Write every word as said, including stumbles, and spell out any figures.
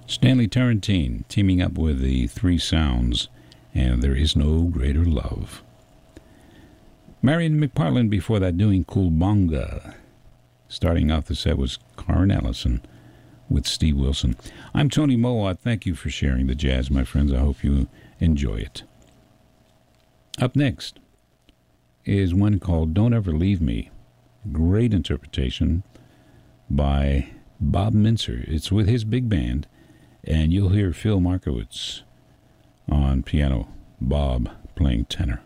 Stanley Turrentine teaming up with the Three Sounds and There Is No Greater Love. Marion McPartland before that doing Kulbonga. Starting off the set was Karen Ellison with Steve Wilson. I'm Tony Mowat. Thank you for sharing the jazz, my friends. I hope you enjoy it. Up next is one called Don't Ever Leave Me. Great interpretation by Bob Mincer. It's with his big band, and you'll hear Phil Markowitz on piano, Bob playing tenor.